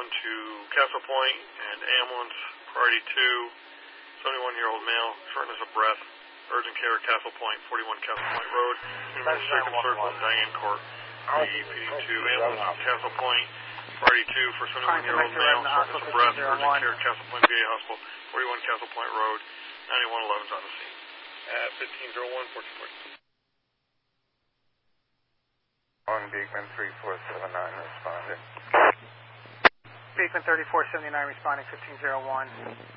to Castle Point and ambulance, priority 2, 71-year-old male, shortness of breath, urgent care at Castle Point, 41 Castle Point Road, Administrative Circle, Diane Court, PD2, ambulance, Castle Point, priority 2 for 71-year-old male, shortness of breath, urgent care at Castle Point VA Hospital, 41 Castle Point Road, 9111's on the scene. At 1501, 1440. On Beekman 3479 responding. Beekman 3479 responding 1501.